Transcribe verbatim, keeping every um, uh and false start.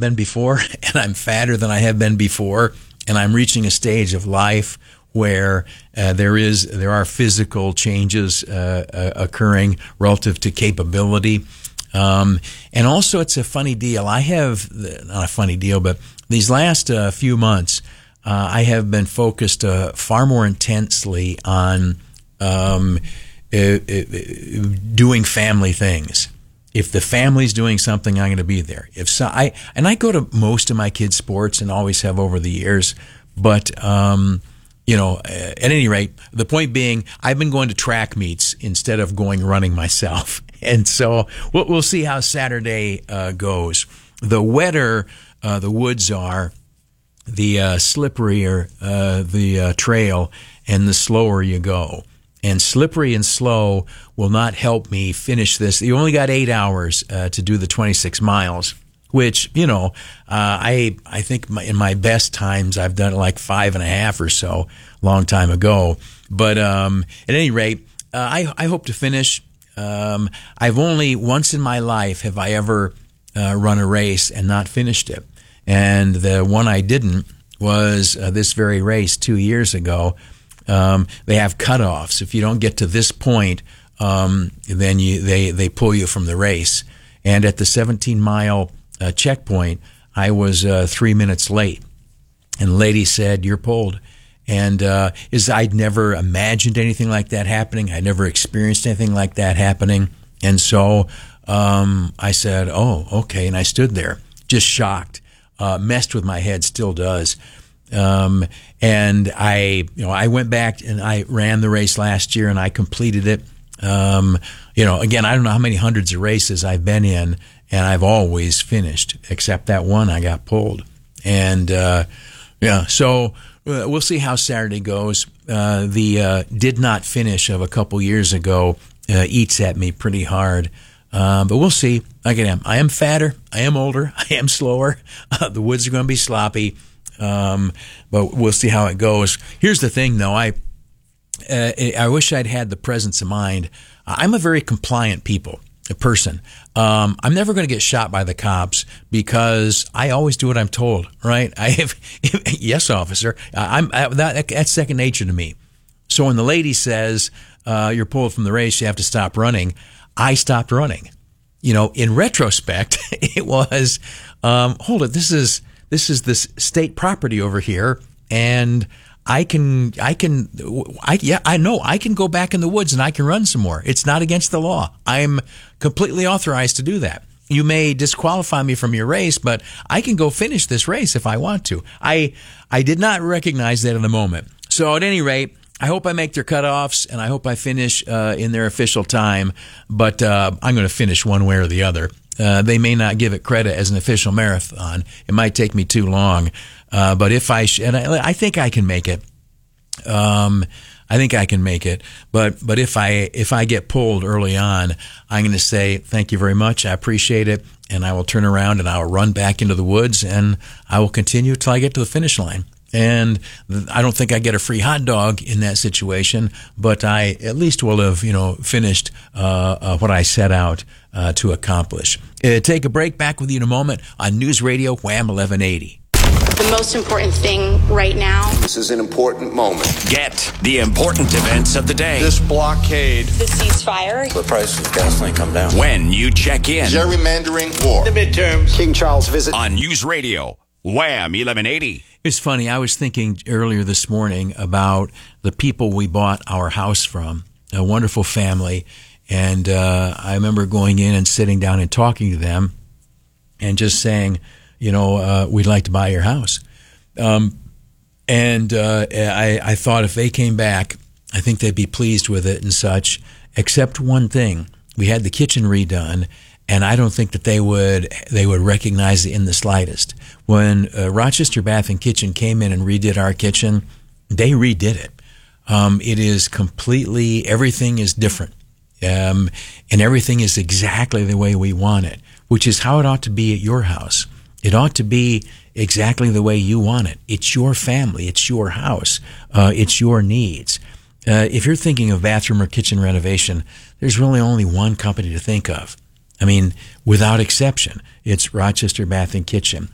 been before, and I'm fatter than I have been before, and I'm reaching a stage of life where uh, there is there are physical changes uh, uh, occurring relative to capability. Um, and also, it's a funny deal. I have, not a funny deal, but these last uh, few months, uh, I have been focused uh, far more intensely on um, uh, uh, doing family things. If the family's doing something, I'm going to be there. If so, I and I go to most of my kids' sports and always have over the years, but um, you know, at any rate, the point being, I've been going to track meets instead of going running myself. And so we'll, we'll see how Saturday uh, goes. The wetter uh, the woods are, the uh, slipperier uh, the uh, trail, and the slower you go. And slippery and slow will not help me finish this. You only got eight hours uh, to do the twenty-six miles, which, you know, uh, I I think my, in my best times I've done it like five and a half or so, long time ago. But um, at any rate, uh, I, I hope to finish. Um, I've only once in my life have I ever uh, run a race and not finished it. And the one I didn't was uh, this very race two years ago. Um, they have cutoffs. If you don't get to this point, um, then you, they, they pull you from the race. And at the seventeen mile uh, checkpoint, I was uh, three minutes late. And the lady said, "You're pulled." And uh, is I'd never imagined anything like that happening. I never experienced anything like that happening. And so um, I said, "Oh, okay." And I stood there, just shocked, uh, messed with my head, still does. Um, and I, you know, I went back and I ran the race last year and I completed it. Um, you know, again, I don't know how many hundreds of races I've been in, and I've always finished, except that one I got pulled. And uh, yeah, so. Uh, we'll see how Saturday goes. Uh, the uh, did not finish of a couple years ago uh, eats at me pretty hard. Uh, but we'll see. Like I am. I am fatter. I am older. I am slower. Uh, the woods are going to be sloppy. Um, but we'll see how it goes. Here's the thing, though. I uh, I wish I'd had the presence of mind. I'm a very compliant people. A person. Um, I'm never going to get shot by the cops because I always do what I'm told, right? I have, yes, officer. I'm I, that, that's second nature to me. So when the lady says uh, you're pulled from the race, you have to stop running, I stopped running. You know, in retrospect, it was, um, hold it, this is this is this state property over here, and I can, I can, I, yeah, I know I can go back in the woods and I can run some more. It's not against the law. I'm completely authorized to do that. You may disqualify me from your race, but I can go finish this race if I want to. I, I did not recognize that in the moment. So at any rate, I hope I make their cutoffs and I hope I finish, uh, in their official time, but, uh, I'm going to finish one way or the other. Uh, they may not give it credit as an official marathon. It might take me too long. Uh, but if I, sh- and I, I think I can make it. Um, I think I can make it. But, but if I, if I get pulled early on, I'm going to say, "Thank you very much. I appreciate it." And I will turn around and I will run back into the woods and I will continue till I get to the finish line. And I don't think I get a free hot dog in that situation, but I at least will have, you know, finished uh, uh, what I set out uh, to accomplish. Uh, take a break. Back with you in a moment on News Radio Wham eleven eighty. The most important thing right now. This is an important moment. Get the important events of the day. This blockade. The ceasefire. The price has definitely come down. When you check in. Gerrymandering war. The midterms. King Charles visit. On News Radio Wham eleven eighty. It's funny. I was thinking earlier this morning about the people we bought our house from, a wonderful family. And uh, I remember going in and sitting down and talking to them and just saying, you know, uh, we'd like to buy your house. Um, and uh, I, I thought if they came back, I think they'd be pleased with it and such, except one thing. We had the kitchen redone, and I don't think that they would they would recognize it in the slightest. When uh, Rochester Bath and Kitchen came in and redid our kitchen, they redid it. Um, it is completely, everything is different. Um, and everything is exactly the way we want it, which is how it ought to be at your house. It ought to be exactly the way you want it. It's your family. It's your house. Uh, it's your needs. Uh, if you're thinking of bathroom or kitchen renovation, there's really only one company to think of. I mean, without exception, it's Rochester Bath and Kitchen.